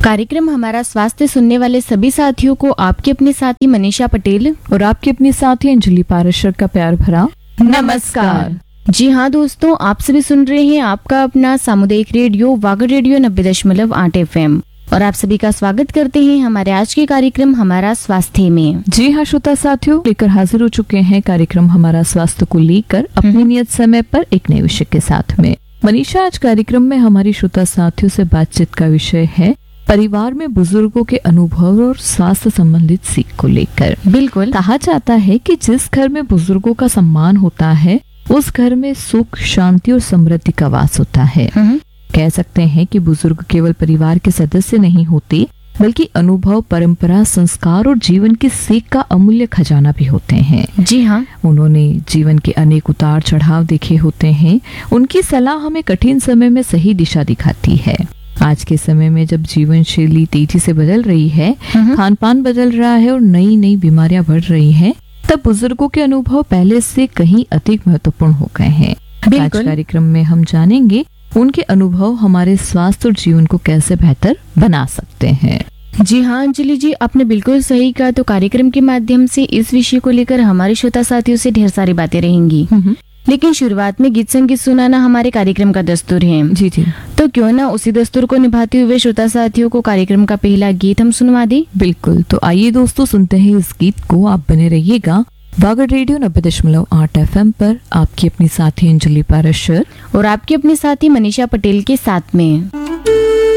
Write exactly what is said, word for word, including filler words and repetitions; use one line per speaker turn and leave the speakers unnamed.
कार्यक्रम हमारा स्वास्थ्य सुनने वाले सभी साथियों को आपकी अपनी साथी मनीषा पटेल
और आपकी अपनी साथी अंजलि पाराशर का प्यार भरा
नमस्कार। जी हाँ दोस्तों, आप सभी सुन रहे हैं आपका अपना सामुदायिक रेडियो वागड़ रेडियो नब्बे दशमलव आठ एफ एम और आप सभी का स्वागत करते हैं हमारे आज के कार्यक्रम हमारा स्वास्थ्य में।
जी हाँ श्रोता साथियों, लेकर हाजिर हो चुके हैं कार्यक्रम हमारा स्वास्थ्य को लेकर अपने नियत समय पर एक नए विषय के साथ में। मनीषा, आज कार्यक्रम में हमारी श्रोता साथियों से बातचीत का विषय है परिवार में बुजुर्गों के अनुभव और स्वास्थ्य संबंधित सीख को लेकर।
बिल्कुल,
कहा जाता है कि जिस घर में बुजुर्गों का सम्मान होता है उस घर में सुख, शांति और समृद्धि का वास होता है। कह सकते हैं कि बुजुर्ग केवल परिवार के सदस्य नहीं होते बल्कि अनुभव, परंपरा, संस्कार और जीवन की सीख का अमूल्य खजाना भी होते हैं।
जी हाँ,
उन्होंने जीवन के अनेक उतार चढ़ाव देखे होते हैं। उनकी सलाह हमें कठिन समय में सही दिशा दिखाती है। आज के समय में जब जीवन शैली तेजी से बदल रही है, खान पान बदल रहा है और नई नई बीमारियां बढ़ रही हैं, तब बुजुर्गों के अनुभव पहले से कहीं अधिक महत्वपूर्ण हो गए हैं। आज कार्यक्रम में हम जानेंगे उनके अनुभव हमारे स्वास्थ्य और जीवन को कैसे बेहतर बना सकते हैं।
जी हाँ अंजलि जी, आपने बिल्कुल सही कहा। तो कार्यक्रम के माध्यम से इस विषय को लेकर हमारे श्रोता साथियों से ढेर सारी बातें रहेंगी, लेकिन शुरुआत में गीत संगीत सुनाना हमारे कार्यक्रम का दस्तूर है।
जी जी,
तो क्यों ना उसी दस्तूर को निभाते हुए श्रोता साथियों को कार्यक्रम का पहला गीत हम सुनवा दें।
बिल्कुल, तो आइए दोस्तों सुनते हैं इस गीत को। आप बने रहिएगा वागड़ रेडियो नब्बे दशमलव आठ एफ एम पर आपकी अपनी साथी अंजलि पाराशर
और आपकी अपनी साथी मनीषा पटेल के साथ में।